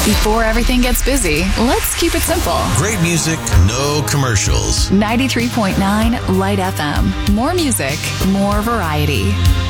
Before everything gets busy, let's keep it simple. Great music, no commercials. 93.9 Light FM. More music, more variety.